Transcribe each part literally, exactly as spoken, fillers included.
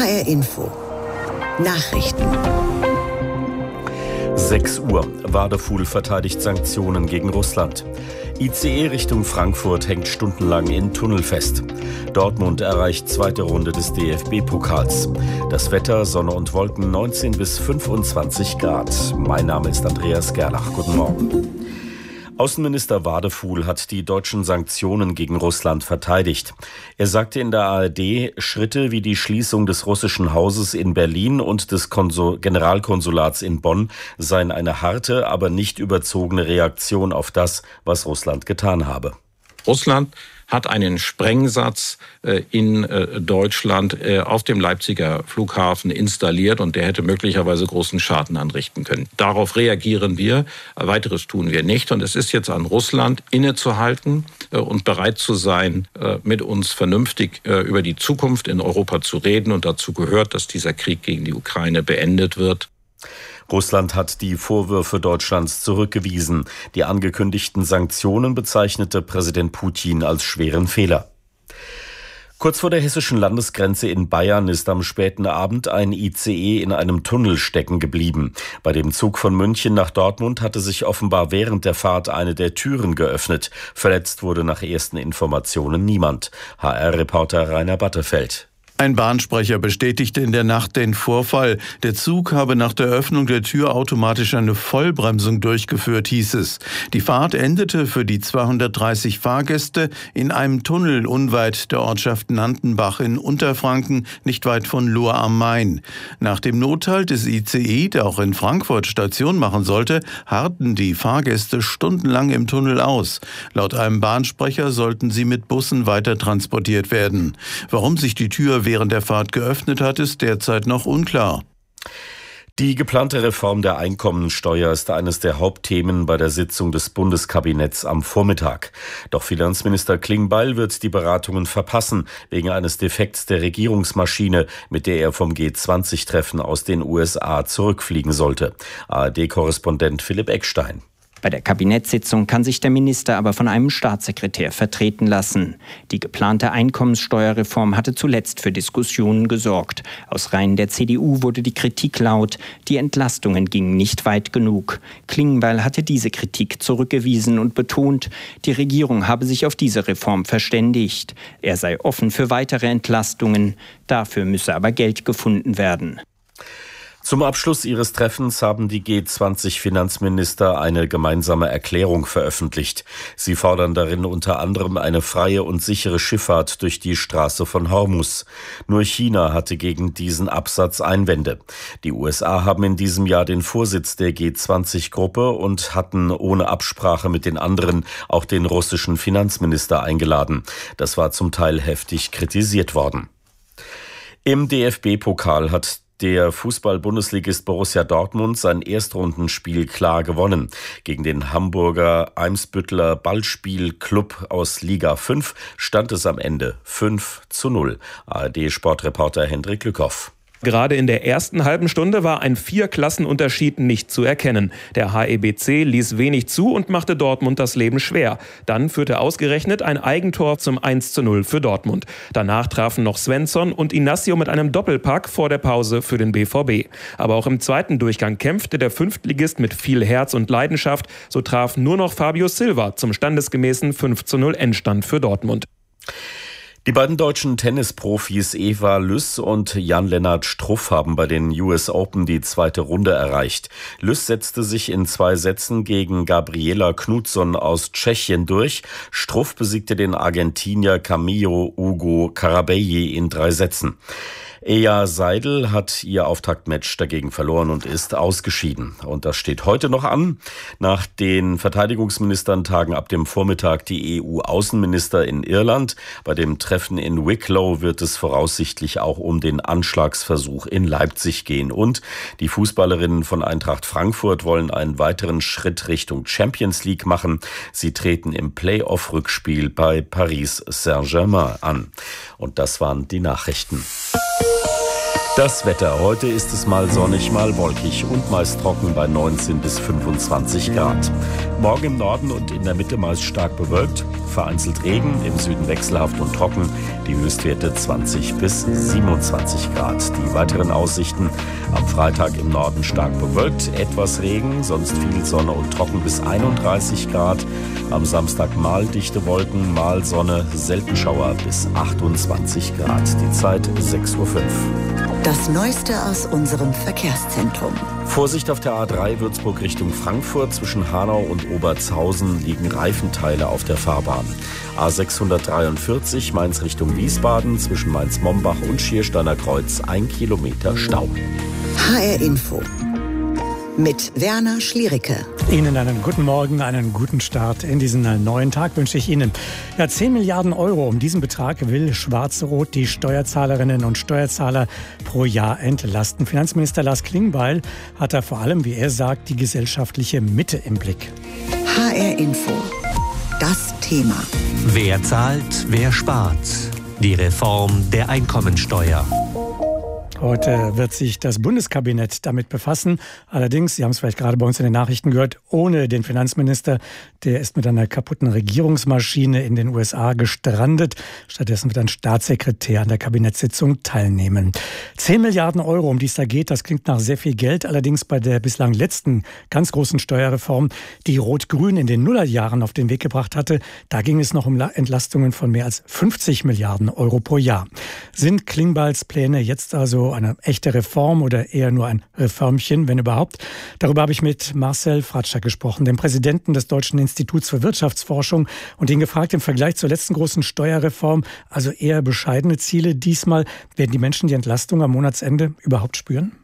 H R Info. Nachrichten. sechs Uhr. Wadefuhl verteidigt Sanktionen gegen Russland. I C E Richtung Frankfurt hängt stundenlang in Tunnel fest. Dortmund erreicht zweite Runde des D F B-Pokals. Das Wetter, Sonne und Wolken, neunzehn bis fünfundzwanzig Grad. Mein Name ist Andreas Gerlach. Guten Morgen. Außenminister Wadefuhl hat die deutschen Sanktionen gegen Russland verteidigt. Er sagte in der A R D, Schritte wie die Schließung des russischen Hauses in Berlin und des Konsul- Generalkonsulats in Bonn seien eine harte, aber nicht überzogene Reaktion auf das, was Russland getan habe. Russland hat einen Sprengsatz in Deutschland auf dem Leipziger Flughafen installiert und der hätte möglicherweise großen Schaden anrichten können. Darauf reagieren wir, weiteres tun wir nicht und es ist jetzt an Russland innezuhalten und bereit zu sein, mit uns vernünftig über die Zukunft in Europa zu reden und dazu gehört, dass dieser Krieg gegen die Ukraine beendet wird. Russland hat die Vorwürfe Deutschlands zurückgewiesen. Die angekündigten Sanktionen bezeichnete Präsident Putin als schweren Fehler. Kurz vor der hessischen Landesgrenze in Bayern ist am späten Abend ein I C E in einem Tunnel stecken geblieben. Bei dem Zug von München nach Dortmund hatte sich offenbar während der Fahrt eine der Türen geöffnet. Verletzt wurde nach ersten Informationen niemand. H R-Reporter Rainer Battefeld. Ein Bahnsprecher bestätigte in der Nacht den Vorfall. Der Zug habe nach der Öffnung der Tür automatisch eine Vollbremsung durchgeführt, hieß es. Die Fahrt endete für die zweihundertdreißig Fahrgäste in einem Tunnel unweit der Ortschaft Nantenbach in Unterfranken, nicht weit von Lohr am Main. Nach dem Nothalt des I C E, der auch in Frankfurt Station machen sollte, harrten die Fahrgäste stundenlang im Tunnel aus. Laut einem Bahnsprecher sollten sie mit Bussen weiter transportiert werden. Warum sich die Tür während der Fahrt geöffnet hat, ist derzeit noch unklar. Die geplante Reform der Einkommensteuer ist eines der Hauptthemen bei der Sitzung des Bundeskabinetts am Vormittag. Doch Finanzminister Klingbeil wird die Beratungen verpassen, wegen eines Defekts der Regierungsmaschine, mit der er vom G zwanzig Treffen aus den U S A zurückfliegen sollte. A R D-Korrespondent Philipp Eckstein. Bei der Kabinettssitzung kann sich der Minister aber von einem Staatssekretär vertreten lassen. Die geplante Einkommenssteuerreform hatte zuletzt für Diskussionen gesorgt. Aus Reihen der C D U wurde die Kritik laut, die Entlastungen gingen nicht weit genug. Klingbeil hatte diese Kritik zurückgewiesen und betont, die Regierung habe sich auf diese Reform verständigt. Er sei offen für weitere Entlastungen, dafür müsse aber Geld gefunden werden. Zum Abschluss ihres Treffens haben die G zwanzig Finanzminister eine gemeinsame Erklärung veröffentlicht. Sie fordern darin unter anderem eine freie und sichere Schifffahrt durch die Straße von Hormuz. Nur China hatte gegen diesen Absatz Einwände. Die U S A haben in diesem Jahr den Vorsitz der G zwanzig Gruppe und hatten ohne Absprache mit den anderen auch den russischen Finanzminister eingeladen. Das war zum Teil heftig kritisiert worden. Im D F B-Pokal hat der Fußball-Bundesligist Borussia Dortmund sein Erstrundenspiel klar gewonnen. Gegen den Hamburger Eimsbütteler Ballspielclub aus Liga fünf stand es am Ende fünf zu null. A R D-Sportreporter Hendrik Lückhoff. Gerade in der ersten halben Stunde war ein Vier-Klassenunterschied nicht zu erkennen. Der H E B C ließ wenig zu und machte Dortmund das Leben schwer. Dann führte ausgerechnet ein Eigentor zum eins zu null für Dortmund. Danach trafen noch Svensson und Inacio mit einem Doppelpack vor der Pause für den B V B. Aber auch im zweiten Durchgang kämpfte der Fünftligist mit viel Herz und Leidenschaft. So traf nur noch Fabio Silva zum standesgemäßen fünf zu null Endstand für Dortmund. Die beiden deutschen Tennisprofis Eva Lüss und Jan-Lennart Struff haben bei den U S Open die zweite Runde erreicht. Lüss setzte sich in zwei Sätzen gegen Gabriela Knutsson aus Tschechien durch. Struff besiegte den Argentinier Camilo Hugo Carabelli in drei Sätzen. Eja Seidel hat ihr Auftaktmatch dagegen verloren und ist ausgeschieden. Und das steht heute noch an. Nach den Verteidigungsministern tagen ab dem Vormittag die E U-Außenminister in Irland. Bei dem Treffen in Wicklow wird es voraussichtlich auch um den Anschlagsversuch in Leipzig gehen. Und die Fußballerinnen von Eintracht Frankfurt wollen einen weiteren Schritt Richtung Champions League machen. Sie treten im Play-off-Rückspiel bei Paris Saint-Germain an. Und das waren die Nachrichten. Das Wetter. Heute ist es mal sonnig, mal wolkig und meist trocken bei neunzehn bis fünfundzwanzig Grad. Morgen im Norden und in der Mitte meist stark bewölkt, vereinzelt Regen, im Süden wechselhaft und trocken, die Höchstwerte zwanzig bis siebenundzwanzig Grad. Die weiteren Aussichten: am Freitag im Norden stark bewölkt, etwas Regen, sonst viel Sonne und trocken bis einunddreißig Grad. Am Samstag mal dichte Wolken, mal Sonne, selten Schauer bis achtundzwanzig Grad. Die Zeit sechs Uhr fünf. Das Neueste aus unserem Verkehrszentrum. Vorsicht auf der A drei Würzburg Richtung Frankfurt. Zwischen Hanau und Oberzhausen liegen Reifenteile auf der Fahrbahn. A sechshundertdreiundvierzig Mainz Richtung Wiesbaden. Zwischen Mainz-Mombach und Schiersteiner Kreuz ein Kilometer Stau. H R Info mit Werner Schliericke. Ihnen einen guten Morgen, einen guten Start in diesen neuen Tag wünsche ich Ihnen. Ja, zehn Milliarden Euro, um diesen Betrag will Schwarz-Rot die Steuerzahlerinnen und Steuerzahler pro Jahr entlasten. Finanzminister Lars Klingbeil hat da vor allem, wie er sagt, die gesellschaftliche Mitte im Blick. H R Info, das Thema. Wer zahlt, wer spart? Die Reform der Einkommensteuer. Heute wird sich das Bundeskabinett damit befassen. Allerdings, Sie haben es vielleicht gerade bei uns in den Nachrichten gehört, ohne den Finanzminister. Der ist mit einer kaputten Regierungsmaschine in den U S A gestrandet. Stattdessen wird ein Staatssekretär an der Kabinettssitzung teilnehmen. Zehn Milliarden Euro, um die es da geht, das klingt nach sehr viel Geld. Allerdings bei der bislang letzten ganz großen Steuerreform, die Rot-Grün in den Nullerjahren auf den Weg gebracht hatte, da ging es noch um Entlastungen von mehr als fünfzig Milliarden Euro pro Jahr. Sind Klingbeils Pläne jetzt also eine echte Reform oder eher nur ein Reformchen, wenn überhaupt? Darüber habe ich mit Marcel Fratscher gesprochen, dem Präsidenten des Deutschen Instituts für Wirtschaftsforschung, und ihn gefragt, im Vergleich zur letzten großen Steuerreform, also eher bescheidene Ziele diesmal, werden die Menschen die Entlastung am Monatsende überhaupt spüren?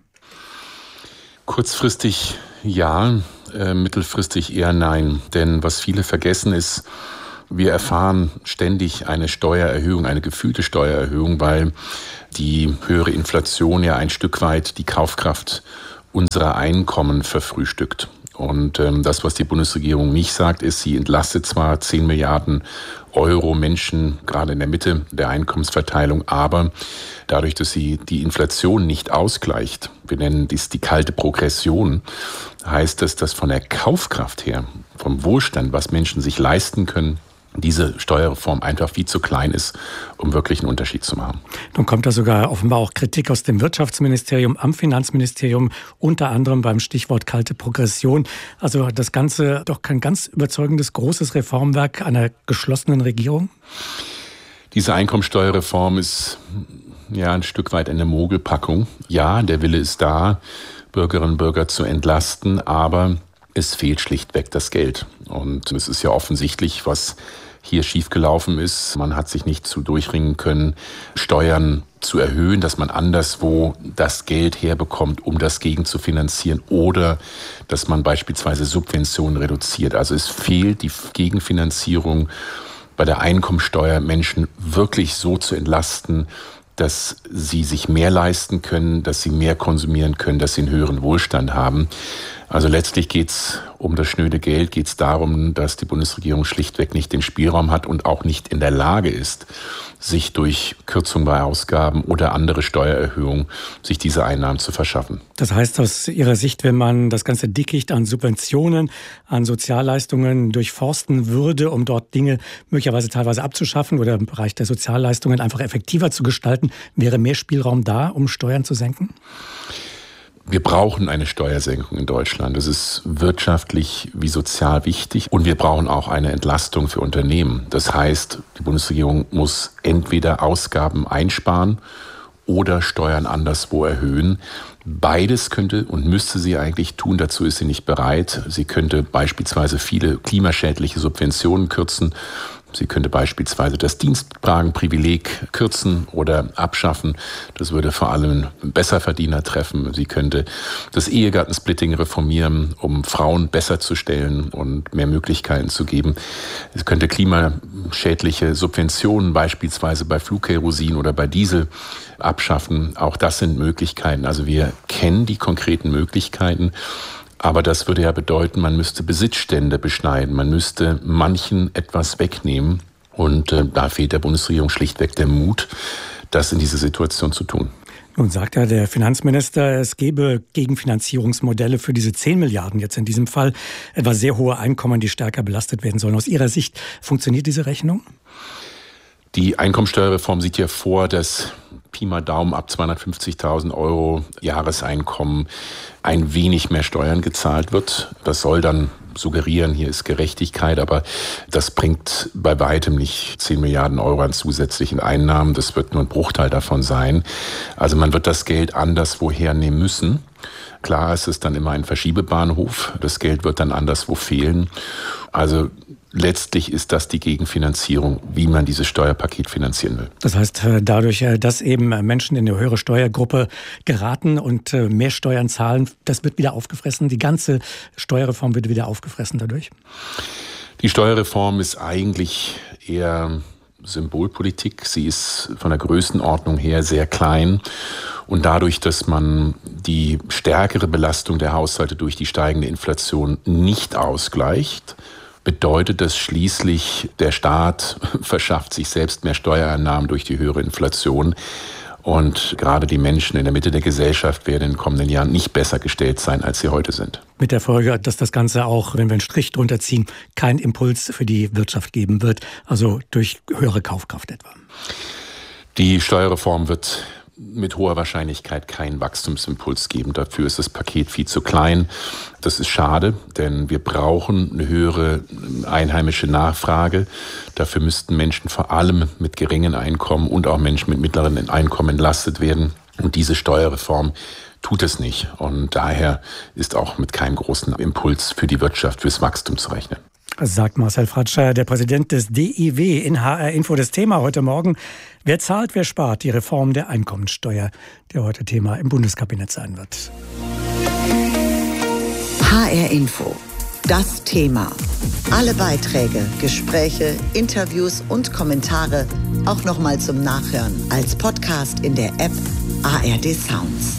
Kurzfristig ja, äh, mittelfristig eher nein. Denn was viele vergessen ist, wir erfahren ständig eine Steuererhöhung, eine gefühlte Steuererhöhung, weil die höhere Inflation ja ein Stück weit die Kaufkraft unserer Einkommen verfrühstückt. Und ähm, das, was die Bundesregierung nicht sagt, ist, sie entlastet zwar zehn Milliarden Euro Menschen, gerade in der Mitte der Einkommensverteilung, aber dadurch, dass sie die Inflation nicht ausgleicht, wir nennen dies die kalte Progression, heißt das, dass von der Kaufkraft her, vom Wohlstand, was Menschen sich leisten können, diese Steuerreform einfach viel zu klein ist, um wirklich einen Unterschied zu machen. Nun kommt da sogar offenbar auch Kritik aus dem Wirtschaftsministerium, am Finanzministerium, unter anderem beim Stichwort kalte Progression. Also das Ganze doch kein ganz überzeugendes, großes Reformwerk einer geschlossenen Regierung? Diese Einkommensteuerreform ist ja ein Stück weit eine Mogelpackung. Ja, der Wille ist da, Bürgerinnen und Bürger zu entlasten, aber es fehlt schlichtweg das Geld. Und es ist ja offensichtlich, was hier schiefgelaufen ist. Man hat sich nicht zu durchringen können, Steuern zu erhöhen, dass man anderswo das Geld herbekommt, um das gegenzufinanzieren, oder dass man beispielsweise Subventionen reduziert. Also es fehlt die Gegenfinanzierung bei der Einkommensteuer, Menschen wirklich so zu entlasten, dass sie sich mehr leisten können, dass sie mehr konsumieren können, dass sie einen höheren Wohlstand haben. Also letztlich geht es um das schnöde Geld, geht es darum, dass die Bundesregierung schlichtweg nicht den Spielraum hat und auch nicht in der Lage ist, sich durch Kürzung bei Ausgaben oder andere Steuererhöhungen sich diese Einnahmen zu verschaffen. Das heißt aus Ihrer Sicht, wenn man das ganze Dickicht an Subventionen, an Sozialleistungen durchforsten würde, um dort Dinge möglicherweise teilweise abzuschaffen oder im Bereich der Sozialleistungen einfach effektiver zu gestalten, wäre mehr Spielraum da, um Steuern zu senken? Wir brauchen eine Steuersenkung in Deutschland. Das ist wirtschaftlich wie sozial wichtig. Und wir brauchen auch eine Entlastung für Unternehmen. Das heißt, die Bundesregierung muss entweder Ausgaben einsparen oder Steuern anderswo erhöhen. Beides könnte und müsste sie eigentlich tun. Dazu ist sie nicht bereit. Sie könnte beispielsweise viele klimaschädliche Subventionen kürzen. Sie könnte beispielsweise das Dienstwagenprivileg kürzen oder abschaffen. Das würde vor allem Besserverdiener treffen. Sie könnte das Ehegattensplitting reformieren, um Frauen besser zu stellen und mehr Möglichkeiten zu geben. Sie könnte klimaschädliche Subventionen beispielsweise bei Flugkerosin oder bei Diesel abschaffen. Auch das sind Möglichkeiten. Also wir kennen die konkreten Möglichkeiten. Aber das würde ja bedeuten, man müsste Besitzstände beschneiden, man müsste manchen etwas wegnehmen. Und äh, da fehlt der Bundesregierung schlichtweg der Mut, das in dieser Situation zu tun. Nun sagt ja der Finanzminister, es gebe Gegenfinanzierungsmodelle für diese zehn Milliarden jetzt in diesem Fall, etwa sehr hohe Einkommen, die stärker belastet werden sollen. Aus Ihrer Sicht, funktioniert diese Rechnung? Die Einkommensteuerreform sieht ja vor, dass Pi mal Daumen ab zweihundertfünfzigtausend Euro Jahreseinkommen ein wenig mehr Steuern gezahlt wird. Das soll dann suggerieren, hier ist Gerechtigkeit, aber das bringt bei weitem nicht zehn Milliarden Euro an zusätzlichen Einnahmen. Das wird nur ein Bruchteil davon sein. Also man wird das Geld anderswo hernehmen müssen. Klar ist es dann immer ein Verschiebebahnhof. Das Geld wird dann anderswo fehlen. Also letztlich ist das die Gegenfinanzierung, wie man dieses Steuerpaket finanzieren will. Das heißt, dadurch, dass eben Menschen in eine höhere Steuergruppe geraten und mehr Steuern zahlen, das wird wieder aufgefressen. Die ganze Steuerreform wird wieder aufgefressen dadurch? Die Steuerreform ist eigentlich eher Symbolpolitik. Sie ist von der Größenordnung her sehr klein. Und dadurch, dass man die stärkere Belastung der Haushalte durch die steigende Inflation nicht ausgleicht, bedeutet das schließlich, der Staat verschafft sich selbst mehr Steuereinnahmen durch die höhere Inflation. Und gerade die Menschen in der Mitte der Gesellschaft werden in den kommenden Jahren nicht besser gestellt sein, als sie heute sind. Mit der Folge, dass das Ganze auch, wenn wir einen Strich drunter ziehen, keinen Impuls für die Wirtschaft geben wird, also durch höhere Kaufkraft etwa. Die Steuerreform wird mit hoher Wahrscheinlichkeit keinen Wachstumsimpuls geben. Dafür ist das Paket viel zu klein. Das ist schade, denn wir brauchen eine höhere einheimische Nachfrage. Dafür müssten Menschen vor allem mit geringen Einkommen und auch Menschen mit mittleren Einkommen entlastet werden. Und diese Steuerreform tut es nicht. Und daher ist auch mit keinem großen Impuls für die Wirtschaft, fürs Wachstum zu rechnen. Sagt Marcel Fratscher, der Präsident des D I W in H R Info. Das Thema heute Morgen: Wer zahlt, wer spart? Die Reform der Einkommensteuer, der heute Thema im Bundeskabinett sein wird. H R Info. Das Thema. Alle Beiträge, Gespräche, Interviews und Kommentare auch nochmal zum Nachhören als Podcast in der App A R D Sounds.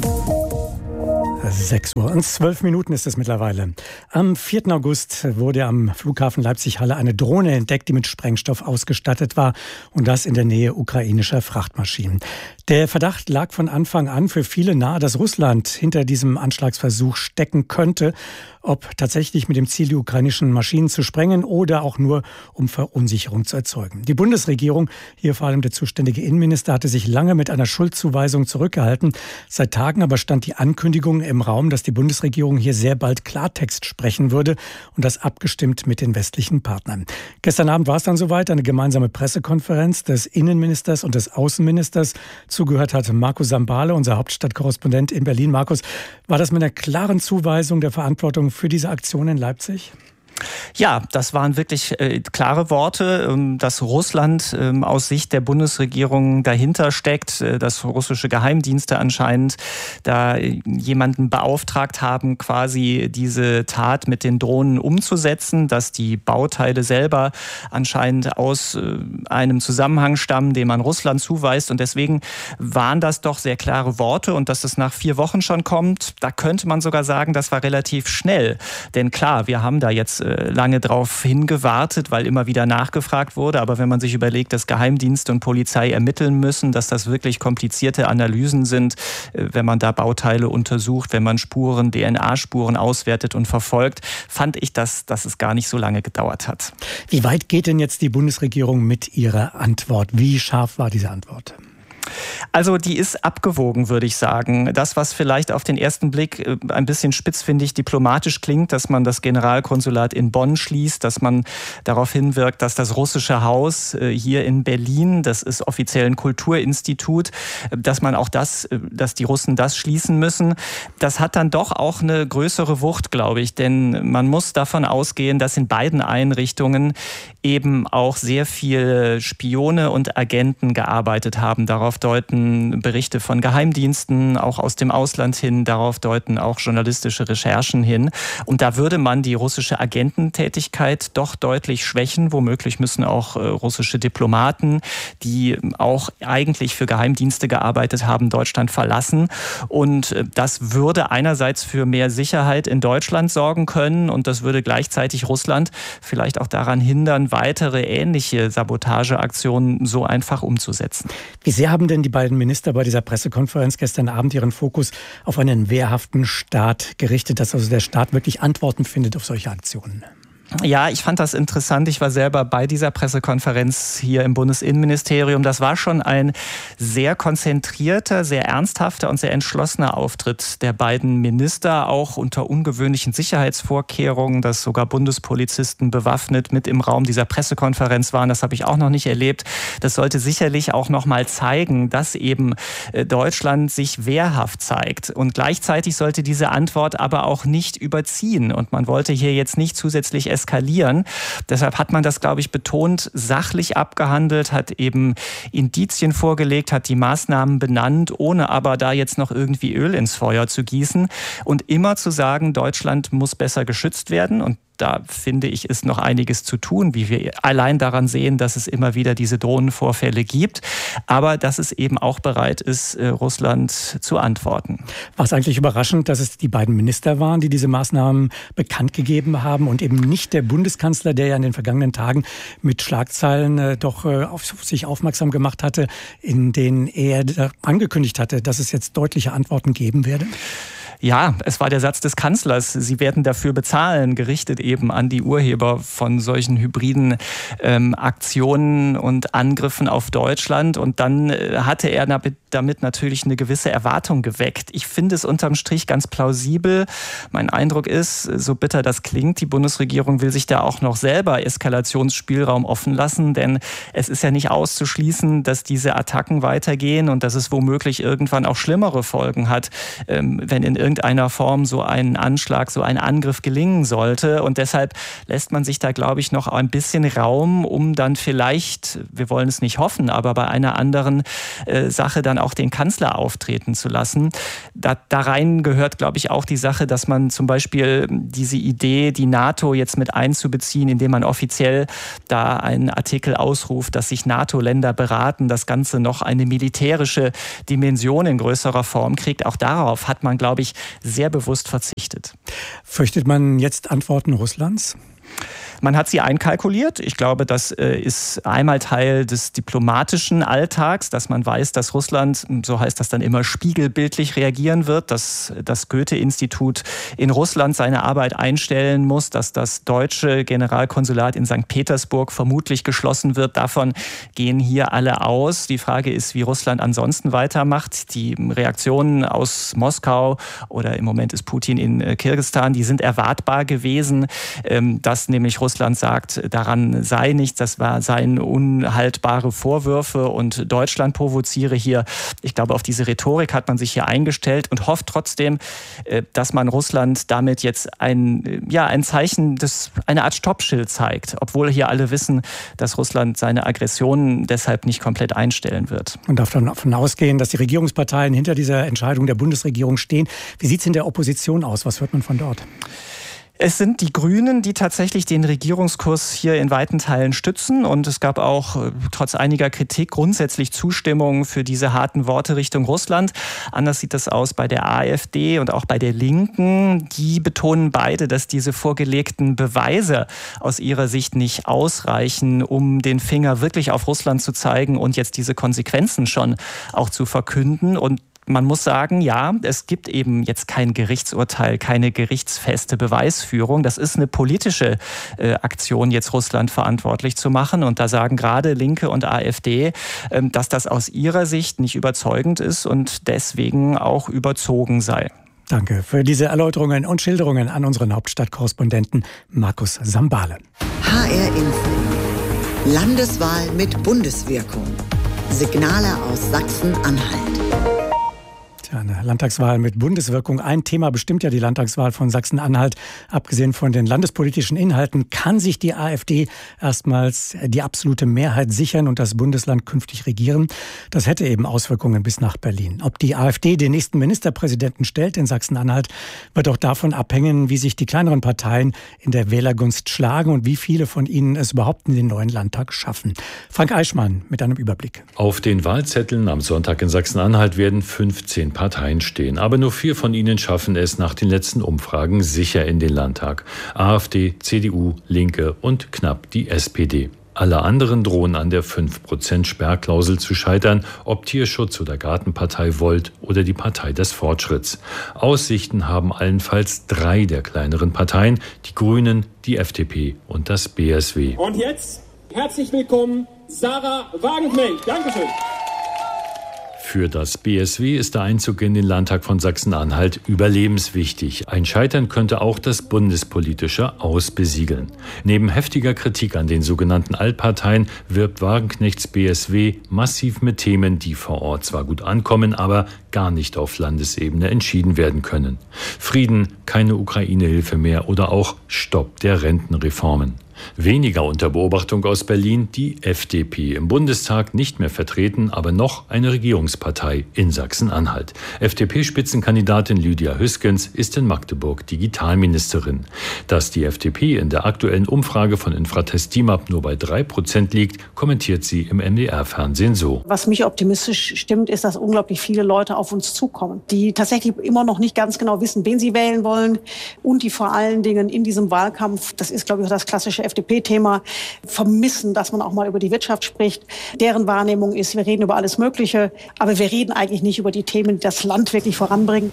sechs Uhr und zwölf Minuten ist es mittlerweile. Am vierten August wurde am Flughafen Leipzig-Halle eine Drohne entdeckt, die mit Sprengstoff ausgestattet war, und das in der Nähe ukrainischer Frachtmaschinen. Der Verdacht lag von Anfang an für viele nahe, dass Russland hinter diesem Anschlagsversuch stecken könnte. Ob tatsächlich mit dem Ziel, die ukrainischen Maschinen zu sprengen oder auch nur um Verunsicherung zu erzeugen. Die Bundesregierung, hier vor allem der zuständige Innenminister, hatte sich lange mit einer Schuldzuweisung zurückgehalten. Seit Tagen aber stand die Ankündigung im Raum, dass die Bundesregierung hier sehr bald Klartext sprechen würde, und das abgestimmt mit den westlichen Partnern. Gestern Abend war es dann soweit, eine gemeinsame Pressekonferenz des Innenministers und des Außenministers. Zugehört hat Markus Sambale, unser Hauptstadtkorrespondent in Berlin. Markus, war das mit einer klaren Zuweisung der Verantwortung für diese Aktion in Leipzig? Ja, das waren wirklich äh, klare Worte, ähm, dass Russland ähm, aus Sicht der Bundesregierung dahinter steckt, äh, dass russische Geheimdienste anscheinend da äh, jemanden beauftragt haben, quasi diese Tat mit den Drohnen umzusetzen, dass die Bauteile selber anscheinend aus äh, einem Zusammenhang stammen, den man Russland zuweist, und deswegen waren das doch sehr klare Worte, und dass es nach vier Wochen schon kommt, da könnte man sogar sagen, das war relativ schnell, denn klar, wir haben da jetzt lange drauf hingewartet, weil immer wieder nachgefragt wurde. Aber wenn man sich überlegt, dass Geheimdienste und Polizei ermitteln müssen, dass das wirklich komplizierte Analysen sind, wenn man da Bauteile untersucht, wenn man Spuren, D N A-Spuren auswertet und verfolgt, fand ich, dass, dass es gar nicht so lange gedauert hat. Wie weit geht denn jetzt die Bundesregierung mit ihrer Antwort? Wie scharf war diese Antwort? Also die ist abgewogen, würde ich sagen. Das, was vielleicht auf den ersten Blick ein bisschen spitzfindig diplomatisch klingt, dass man das Generalkonsulat in Bonn schließt, dass man darauf hinwirkt, dass das russische Haus hier in Berlin, das ist offiziell ein Kulturinstitut, dass man auch das, dass die Russen das schließen müssen, das hat dann doch auch eine größere Wucht, glaube ich. Denn man muss davon ausgehen, dass in beiden Einrichtungen eben auch sehr viele Spione und Agenten gearbeitet haben. Darauf deuten Berichte von Geheimdiensten, auch aus dem Ausland hin, darauf deuten auch journalistische Recherchen hin. Und da würde man die russische Agententätigkeit doch deutlich schwächen. Womöglich müssen auch äh, russische Diplomaten, die auch eigentlich für Geheimdienste gearbeitet haben, Deutschland verlassen. Und äh, das würde einerseits für mehr Sicherheit in Deutschland sorgen können, und das würde gleichzeitig Russland vielleicht auch daran hindern, weitere ähnliche Sabotageaktionen so einfach umzusetzen. Wie sehr haben denn die beiden beiden Minister bei dieser Pressekonferenz gestern Abend ihren Fokus auf einen wehrhaften Staat gerichtet, dass also der Staat wirklich Antworten findet auf solche Aktionen. Ja, ich fand das interessant. Ich war selber bei dieser Pressekonferenz hier im Bundesinnenministerium. Das war schon ein sehr konzentrierter, sehr ernsthafter und sehr entschlossener Auftritt der beiden Minister, auch unter ungewöhnlichen Sicherheitsvorkehrungen, dass sogar Bundespolizisten bewaffnet mit im Raum dieser Pressekonferenz waren. Das habe ich auch noch nicht erlebt. Das sollte sicherlich auch noch mal zeigen, dass eben Deutschland sich wehrhaft zeigt. Und gleichzeitig sollte diese Antwort aber auch nicht überziehen. Und man wollte hier jetzt nicht zusätzlich eskalieren. Deshalb hat man das, glaube ich, betont sachlich abgehandelt, hat eben Indizien vorgelegt, hat die Maßnahmen benannt, ohne aber da jetzt noch irgendwie Öl ins Feuer zu gießen und immer zu sagen, Deutschland muss besser geschützt werden. Und da finde ich, ist noch einiges zu tun, wie wir allein daran sehen, dass es immer wieder diese Drohnenvorfälle gibt, aber dass es eben auch bereit ist, Russland zu antworten. War es eigentlich überraschend, dass es die beiden Minister waren, die diese Maßnahmen bekannt gegeben haben und eben nicht der Bundeskanzler, der ja in den vergangenen Tagen mit Schlagzeilen äh, doch äh, auf sich aufmerksam gemacht hatte, in denen er angekündigt hatte, dass es jetzt deutliche Antworten geben werde? Ja, es war der Satz des Kanzlers, sie werden dafür bezahlen, gerichtet eben an die Urheber von solchen hybriden ähm, Aktionen und Angriffen auf Deutschland. Und dann äh, hatte er damit natürlich eine gewisse Erwartung geweckt. Ich finde es unterm Strich ganz plausibel. Mein Eindruck ist, so bitter das klingt, die Bundesregierung will sich da auch noch selber Eskalationsspielraum offen lassen, denn es ist ja nicht auszuschließen, dass diese Attacken weitergehen und dass es womöglich irgendwann auch schlimmere Folgen hat, ähm, wenn in irgendeiner Form so ein Anschlag, so ein Angriff gelingen sollte. Und deshalb lässt man sich da, glaube ich, noch ein bisschen Raum, um dann vielleicht, wir wollen es nicht hoffen, aber bei einer anderen äh, Sache dann auch den Kanzler auftreten zu lassen. Da, da rein gehört, glaube ich, auch die Sache, dass man zum Beispiel diese Idee, die NATO jetzt mit einzubeziehen, indem man offiziell da einen Artikel ausruft, dass sich NATO-Länder beraten, das Ganze noch eine militärische Dimension in größerer Form kriegt. Auch darauf hat man, glaube ich, sehr bewusst verzichtet. Fürchtet man jetzt Antworten Russlands? Man hat sie einkalkuliert. Ich glaube, das ist einmal Teil des diplomatischen Alltags, dass man weiß, dass Russland, so heißt das dann immer, spiegelbildlich reagieren wird, dass das Goethe-Institut in Russland seine Arbeit einstellen muss, dass das deutsche Generalkonsulat in Sankt Petersburg vermutlich geschlossen wird. Davon gehen hier alle aus. Die Frage ist, wie Russland ansonsten weitermacht. Die Reaktionen aus Moskau oder im Moment ist Putin in Kirgisistan, die sind erwartbar gewesen, dass nämlich Russland sagt, daran sei nichts, das war, seien unhaltbare Vorwürfe und Deutschland provoziere hier. Ich glaube, auf diese Rhetorik hat man sich hier eingestellt und hofft trotzdem, dass man Russland damit jetzt ein, ja, ein Zeichen, des, eine Art Stoppschild zeigt, obwohl hier alle wissen, dass Russland seine Aggressionen deshalb nicht komplett einstellen wird. Man darf davon ausgehen, dass die Regierungsparteien hinter dieser Entscheidung der Bundesregierung stehen. Wie sieht es in der Opposition aus? Was hört man von dort? Es sind die Grünen, die tatsächlich den Regierungskurs hier in weiten Teilen stützen. Und es gab auch trotz einiger Kritik grundsätzlich Zustimmung für diese harten Worte Richtung Russland. Anders sieht das aus bei der AfD und auch bei der Linken. Die betonen beide, dass diese vorgelegten Beweise aus ihrer Sicht nicht ausreichen, um den Finger wirklich auf Russland zu zeigen und jetzt diese Konsequenzen schon auch zu verkünden. Und man muss sagen, ja, es gibt eben jetzt kein Gerichtsurteil, keine gerichtsfeste Beweisführung. Das ist eine politische äh, Aktion, jetzt Russland verantwortlich zu machen. Und da sagen gerade Linke und AfD, äh, dass das aus ihrer Sicht nicht überzeugend ist und deswegen auch überzogen sei. Danke für diese Erläuterungen und Schilderungen an unseren Hauptstadtkorrespondenten Markus Sambale. H R Info. Landeswahl mit Bundeswirkung. Signale aus Sachsen-Anhalt. Eine Landtagswahl mit Bundeswirkung. Ein Thema bestimmt ja die Landtagswahl von Sachsen-Anhalt. Abgesehen von den landespolitischen Inhalten kann sich die AfD erstmals die absolute Mehrheit sichern und das Bundesland künftig regieren. Das hätte eben Auswirkungen bis nach Berlin. Ob die AfD den nächsten Ministerpräsidenten stellt in Sachsen-Anhalt, wird auch davon abhängen, wie sich die kleineren Parteien in der Wählergunst schlagen und wie viele von ihnen es überhaupt in den neuen Landtag schaffen. Frank Eichmann mit einem Überblick. Auf den Wahlzetteln am Sonntag in Sachsen-Anhalt werden fünfzehn Parteien stehen. Aber nur vier von ihnen schaffen es nach den letzten Umfragen sicher in den Landtag. AfD, C D U, Linke und knapp die S P D. Alle anderen drohen an der fünf Prozent Sperrklausel zu scheitern, ob Tierschutz oder Gartenpartei Volt oder die Partei des Fortschritts. Aussichten haben allenfalls drei der kleineren Parteien, die Grünen, die F D P und das B S W. Und jetzt herzlich willkommen, Sarah Wagenknecht. Dankeschön. Für das B S W ist der Einzug in den Landtag von Sachsen-Anhalt überlebenswichtig. Ein Scheitern könnte auch das bundespolitische Aus besiegeln. Neben heftiger Kritik an den sogenannten Altparteien wirbt Wagenknechts B S W massiv mit Themen, die vor Ort zwar gut ankommen, aber gar nicht auf Landesebene entschieden werden können. Frieden, keine Ukraine-Hilfe mehr oder auch Stopp der Rentenreformen. Weniger unter Beobachtung aus Berlin die F D P, im Bundestag nicht mehr vertreten, aber noch eine Regierungspartei in Sachsen-Anhalt. F D P-Spitzenkandidatin Lydia Hüskens ist in Magdeburg Digitalministerin. Dass die F D P in der aktuellen Umfrage von Infratest DIMAP nur bei drei Prozent liegt, kommentiert sie im M D R-Fernsehen so. Was mich optimistisch stimmt, ist, dass unglaublich viele Leute auf uns zukommen, die tatsächlich immer noch nicht ganz genau wissen, wen sie wählen wollen und die vor allen Dingen in diesem Wahlkampf, das ist, glaube ich, auch das klassische F D P-Thema, vermissen, dass man auch mal über die Wirtschaft spricht. Deren Wahrnehmung ist, wir reden über alles Mögliche, aber wir reden eigentlich nicht über die Themen, die das Land wirklich voranbringen.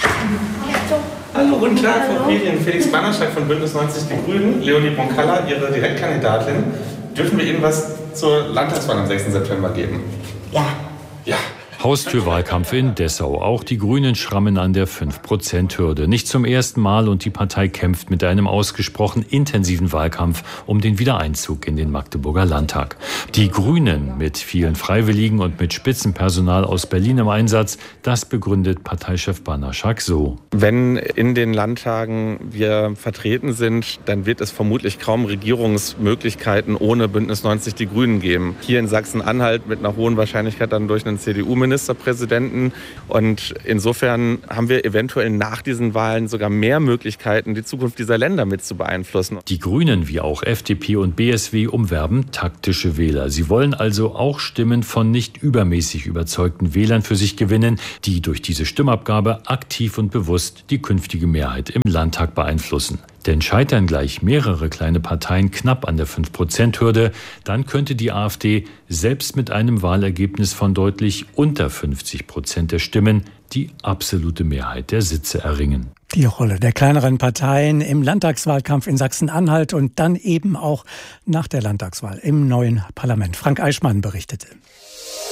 Hallo, guten Tag, Frau Quirien. Felix Bannerscheid von Bündnis neunzig Die Grünen, Leonie Bonkalla, Ihre Direktkandidatin. Dürfen wir Ihnen was zur Landtagswahl am sechsten September geben? Ja. Ja. Haustürwahlkampf in Dessau. Auch die Grünen schrammen an der fünf Prozent Hürde. Nicht zum ersten Mal und die Partei kämpft mit einem ausgesprochen intensiven Wahlkampf um den Wiedereinzug in den Magdeburger Landtag. Die Grünen mit vielen Freiwilligen und mit Spitzenpersonal aus Berlin im Einsatz, das begründet Parteichef Banaschak so. Wenn in den Landtagen wir vertreten sind, dann wird es vermutlich kaum Regierungsmöglichkeiten ohne Bündnis neunzig Die Grünen geben. Hier in Sachsen-Anhalt mit einer hohen Wahrscheinlichkeit dann durch einen C D U-Ministerpräsidenten. Und insofern haben wir eventuell nach diesen Wahlen sogar mehr Möglichkeiten, die Zukunft dieser Länder mit zu beeinflussen. Die Grünen wie auch F D P und B S W umwerben taktische Wähler. Sie wollen also auch Stimmen von nicht übermäßig überzeugten Wählern für sich gewinnen, die durch diese Stimmabgabe aktiv und bewusst die künftige Mehrheit im Landtag beeinflussen. Denn scheitern gleich mehrere kleine Parteien knapp an der fünf Prozent Hürde, dann könnte die AfD selbst mit einem Wahlergebnis von deutlich unter fünfzig Prozent der Stimmen die absolute Mehrheit der Sitze erringen. Die Rolle der kleineren Parteien im Landtagswahlkampf in Sachsen-Anhalt und dann eben auch nach der Landtagswahl im neuen Parlament. Frank Eichmann berichtete.